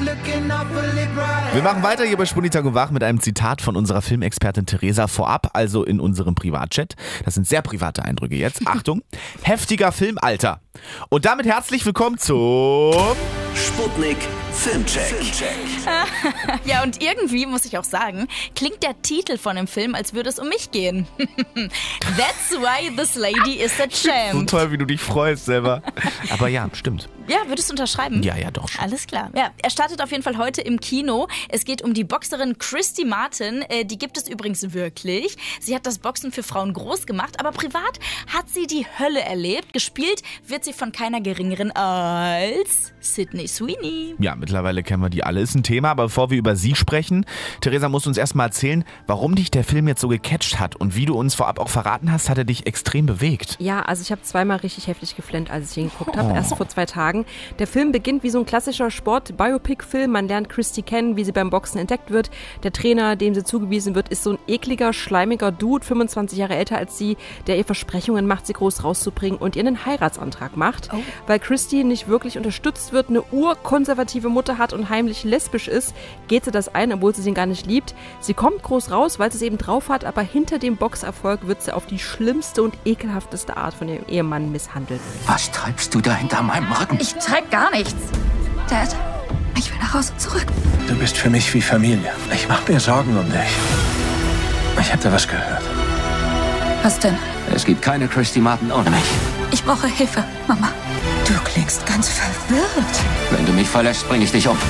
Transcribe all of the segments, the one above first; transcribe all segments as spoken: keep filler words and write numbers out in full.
Wir machen weiter hier bei Spunditag und Wach mit einem Zitat von unserer Filmexpertin Theresa vorab, also in unserem Privatchat. Das sind sehr private Eindrücke jetzt. Achtung, heftiger Filmalter. Und damit herzlich willkommen zum Sputnik Filmcheck. Ja, und irgendwie, muss ich auch sagen, klingt der Titel von dem Film, als würde es um mich gehen. That's why this lady is a champ. So toll, wie du dich freust selber. Aber ja, stimmt. Ja, würdest du unterschreiben? Ja, ja, doch schon. Alles klar. Ja, er startet auf jeden Fall heute im Kino. Es geht um die Boxerin Christy Martin. Äh, die gibt es übrigens wirklich. Sie hat das Boxen für Frauen groß gemacht, aber privat hat sie die Hölle erlebt. Gespielt wird sie von keiner geringeren als Sydney Sweeney. Ja, mittlerweile kennen wir die alle. Ist ein Thema, aber bevor wir über sie sprechen, Theresa, musst du uns erstmal erzählen, warum dich der Film jetzt so gecatcht hat. Und wie du uns vorab auch verraten hast, hat er dich extrem bewegt. Ja, also ich habe zweimal richtig heftig geflennt, als ich ihn geguckt habe. Oh. Erst vor zwei Tagen. Der Film beginnt wie so ein klassischer Sport-Biopic-Film. Man lernt Christy kennen, wie sie beim Boxen entdeckt wird. Der Trainer, dem sie zugewiesen wird, ist so ein ekliger, schleimiger Dude, fünfundzwanzig Jahre älter als sie, der ihr Versprechungen macht, sie groß rauszubringen und ihr einen Heiratsantrag macht. Oh. Weil Christy nicht wirklich unterstützt wird, eine urkonservative Mutter hat und heimlich lesbisch ist, geht sie das ein, obwohl sie ihn gar nicht liebt. Sie kommt groß raus, weil sie es eben drauf hat, aber hinter dem Boxerfolg wird sie auf die schlimmste und ekelhafteste Art von ihrem Ehemann misshandelt. Was treibst du da hinter meinem Rücken? Ich treib gar nichts. Dad, ich will nach Hause zurück. Du bist für mich wie Familie. Ich mach mir Sorgen um dich. Ich hab da was gehört. Was denn? Es gibt keine Christy Martin ohne mich. Ich brauche Hilfe, Mama. Du klingst ganz verwirrt. Wenn du mich verlässt, bring ich dich um.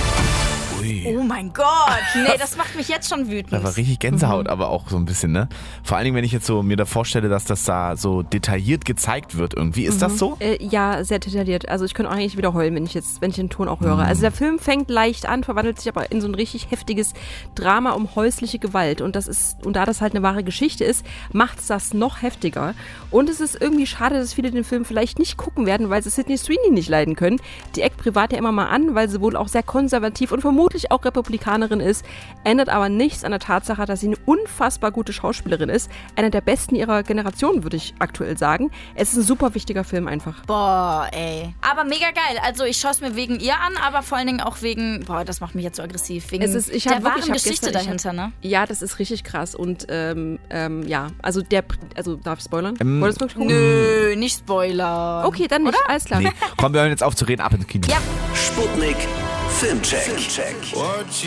Oh mein Gott, nee, das macht mich jetzt schon wütend. Da war richtig Gänsehaut, mhm. aber auch so ein bisschen, ne? Vor allen Dingen, wenn ich jetzt so mir da vorstelle, dass das da so detailliert gezeigt wird irgendwie. Ist mhm. das so? Äh, ja, sehr detailliert. Also ich könnte auch eigentlich wieder heulen, wenn ich jetzt, wenn ich den Ton auch höre. Mhm. Also der Film fängt leicht an, verwandelt sich aber in so ein richtig heftiges Drama um häusliche Gewalt. Und das ist, und da das halt eine wahre Geschichte ist, macht es das noch heftiger. Und es ist irgendwie schade, dass viele den Film vielleicht nicht gucken werden, weil sie Sydney Sweeney nicht leiden können. Die eckt privat ja immer mal an, weil sie wohl auch sehr konservativ und vermutlich auch Republikanerin ist, ändert aber nichts an der Tatsache, dass sie eine unfassbar gute Schauspielerin ist. Eine der besten ihrer Generation, würde ich aktuell sagen. Es ist ein super wichtiger Film einfach. Boah, ey. Aber mega geil. Also ich schaue es mir wegen ihr an, aber vor allen Dingen auch wegen, boah, das macht mich jetzt so aggressiv, wegen es ist, ich der wirklich, wahren Geschichte gestern, dahinter, ne? Ja, das ist richtig krass und ähm, ähm, ja, also der, also darf ich spoilern? Ähm, Wolltest du wirklich gucken? Nö, nicht Spoiler. Okay, dann nicht, oder? Alles klar. Nee. Komm, wir hören jetzt auf zu reden, ab ins Kino. Ja. Sputnik Filmcheck. Filmcheck.